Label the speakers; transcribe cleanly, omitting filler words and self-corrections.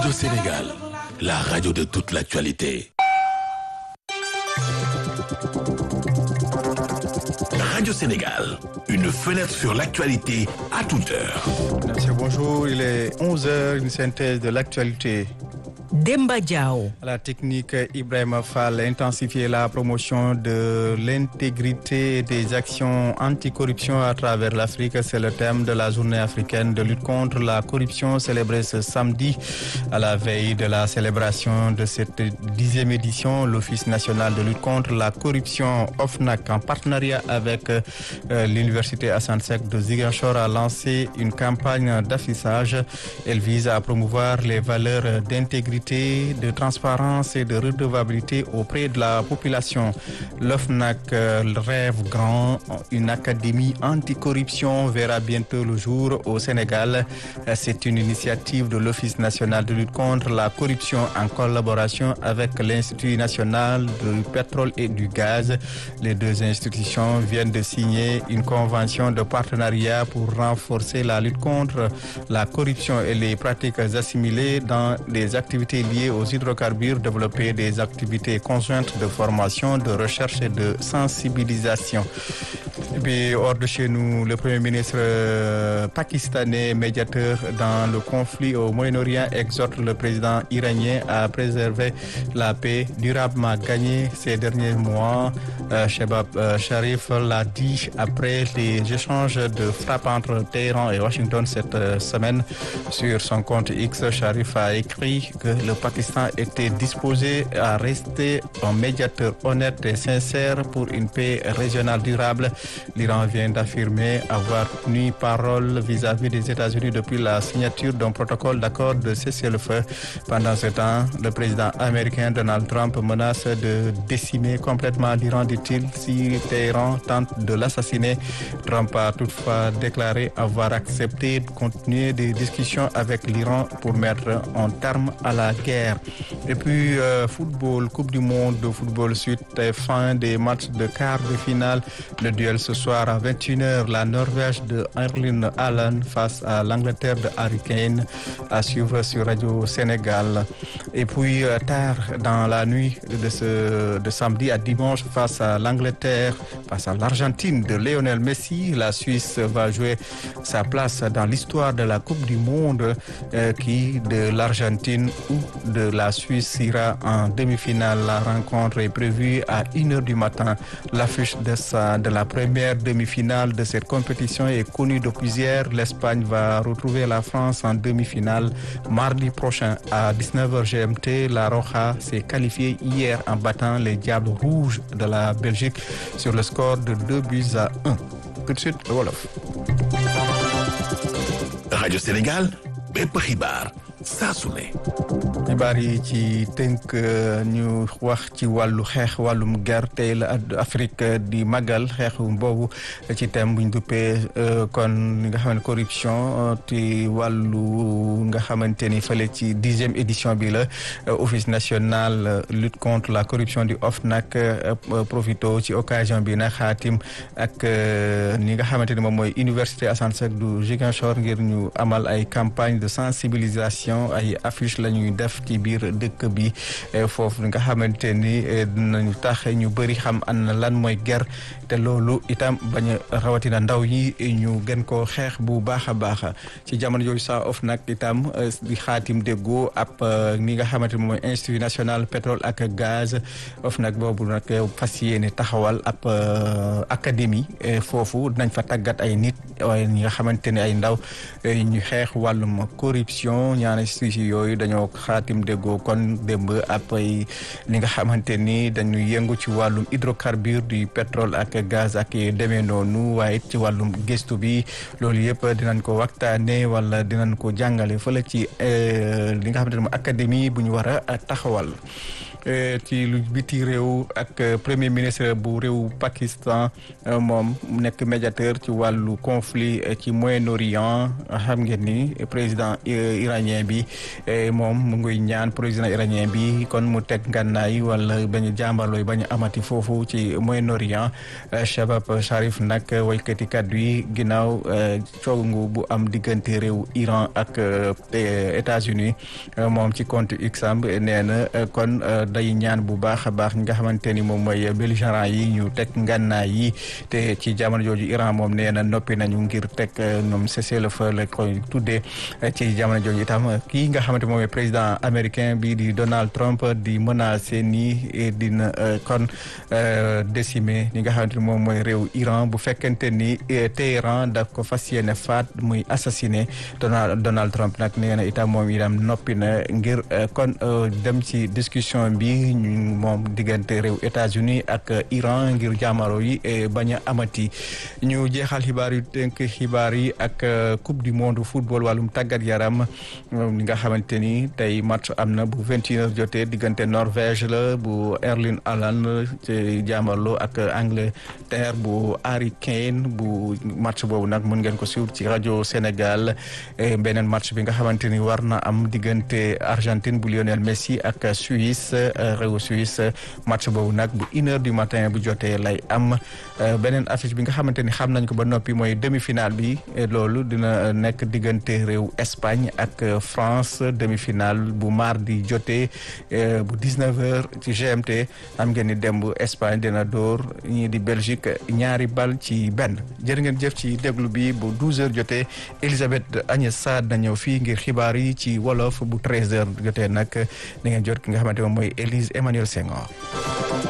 Speaker 1: Radio Sénégal, la radio de toute l'actualité. Radio Sénégal, une fenêtre sur l'actualité à toute heure.
Speaker 2: Monsieur, bonjour, il est 11h, une synthèse de l'actualité.
Speaker 3: Demba Diao.
Speaker 2: La technique Ibrahima Fall a intensifié la promotion de l'intégrité et des actions anticorruption à travers l'Afrique. C'est le thème de la journée africaine de lutte contre la corruption célébrée ce samedi à la veille de la célébration de cette 10e édition. L'Office national de lutte contre la corruption OFNAC en partenariat avec l'Université Assane Seck de Ziguinchor a lancé une campagne d'affichage. Elle vise à promouvoir les valeurs d'intégrité, de transparence et de redevabilité auprès de la population. L'OFNAC rêve grand. Une académie anticorruption verra bientôt le jour au Sénégal. C'est une initiative de l'Office national de lutte contre la corruption en collaboration avec l'Institut national du pétrole et du gaz. Les deux institutions viennent de signer une convention de partenariat pour renforcer la lutte contre la corruption et les pratiques assimilées dans les activités liées aux hydrocarbures, développer des activités conjointes de formation, de recherche et de sensibilisation. Et puis, hors de chez nous, le Premier ministre pakistanais, médiateur dans le conflit au Moyen-Orient, exhorte le président iranien à préserver la paix durablement gagnée ces derniers mois. Shehbaz Sharif l'a dit après les échanges de frappes entre Téhéran et Washington cette semaine. Sur son compte X, Sharif a écrit que le Pakistan était disposé à rester un médiateur honnête et sincère pour une paix régionale durable. L'Iran vient d'affirmer avoir tenu parole vis-à-vis des États-Unis depuis la signature d'un protocole d'accord de cessez-le-feu. Pendant ce temps, le président américain Donald Trump menace de décimer complètement l'Iran, dit-il, si Téhéran tente de l'assassiner. Trump a toutefois déclaré avoir accepté de continuer des discussions avec l'Iran pour mettre un terme à la guerre. Et puis, football, Coupe du monde de football suite et fin des matchs de quart de finale. Le duel ce soir à 21h, la Norvège de Erling Haaland face à l'Angleterre de Harry Kane, à suivre sur Radio Sénégal. Et puis, tard dans la nuit de samedi à dimanche, face à l'Angleterre, face à l'Argentine de Lionel Messi, la Suisse va jouer sa place dans l'histoire de la Coupe du monde qui, de l'Argentine ou de la Suisse, ira en demi-finale. La rencontre est prévue à 1h du matin. L'affiche de la première demi-finale de cette compétition est connue depuis hier. L'Espagne va retrouver la France en demi-finale mardi prochain à 19h GMT. La Roja s'est qualifiée hier en battant les Diables Rouges de la Belgique sur le score de 2-1. Tout de suite, le Wolof.
Speaker 1: Radio Sénégal, bépp xibaar saa su ne.
Speaker 2: xibaar yi ci tënk ñu wax ci wàllu xeex wàllum guerre tey la Afrique di màggal xeexu boobu ci thème bu ñu duppee kon li nga xam ne corruption ci wàllu nga xamante ni fële ci 10e édition bi la Office national lutte contre la corruption du OFNAC profito ci occasion bi nag xaatim ak ni nga xamante ni moom mooy Université Assane Seck du Ziguinchor ngir ñu amal ay campagne de sensibilisation. Ay affiche la ñuy def ci biir dëkk bi foofu nga xamante ni dinañu tax ñu bëri xam an lan mooy guerre te loolu itam bañ a rawatina ndaw yi ñu gën koo xeex bu baax a baax ci jamono yooyu sa OFNAC itam di xaatim déggoo ab ni nga xamante ni mooy Institut national pétrole ak gaz. OFNAC boobu nag fas yéene taxawal ab académie foofu dinañ fa tàggat ay nit waaye ñi nga xamante ne ay ndaw ñu xeex wàllum corruption. Ñaari institution yooyu dañoo xaatim déggoo kon démb après li nga xamante ni dañu yëngu ci wàllum hydrocarbure du pétrole ak gaz ak demee noonu waaye ci wàllum gëstu bi loolu yëpp dinañ ko waxtaane wala dinañ ko jàngale fële ci li nga xamante ne académie bu ñu war a taxawal. ci lu biti réew ak premier ministre bu réew Pakistan moom nekk médiateur ci wàllu conflit ci Moyen-Orient xam ngeen ni président iranien bi moom mu ngi ñaan président iranien bi kon mu teg ngànnaay wala bañ jàmbarlooy bañ amati foofu ci Moyen-Orient. Shabab Sharif nag waykati kaddu yi ginnaaw coow bu am diggante réew Iran ak États-Unis moom ci compte X-am nee na kon day ñaan bu baax a baax nga xamante ni moom mooy belligérants yi ñu teg ngànnaay yi te ci jamono jooju Iran moom nee na noppi nañu ngir teg ñoom cessez-le-feu la koy tuddee ci jamono jooju itam kii nga xamante moom mooy président américain bi di Donald Trump di menacé ni dina kon décimer li nga xamante ni moom mooy réew Iran bu fekkente ni Téhéran daf ko fas yéene faat muy assassiné Donald Trump nag nee na itam moom itam noppi na ngir kon dem ci discussion bi moom diggante réew États-Unis ak Iran ngir jàmmaro yi bañ a amati. ñu jeexal xibaar yu tënk xibaar yi ak coupe du monde football wàllum tàggat yaram li nga xamante ni tey match am na bu 21h jotee diggante Norvège la bu Erling Haaland ci jàmmarloo ak Angleterre bu Harry Kane bu match boobu nag mën ngeen ko suivre ci rajo Sénégal. beneen match bi nga xamante ni war na am diggante Argentine bu Lionel Messi ak Suisse réew Suisse match boobu nag bu 1h du matin bu jotee lay am. beneen affiche bi nga xamante ni xam nañ ko ba noppi mooy demi-finale bi loolu dina nekk diggante réew Espagne ak France demi-finale bu mardi jotee bu 19h ci GMT xam ngeen ni démb Espagne dina dóor ñii di Belgique ñaari bal ci benn. jërë ngeen jëf ci déglu bi bu 12h jotee Elisabeth Agnès Sarr na ñëw fii ngir xibaar yi ci wolof bu 13h jotee nag da ngeen jot ki nga xamante moom mooy Élise Emmanuel Senghor.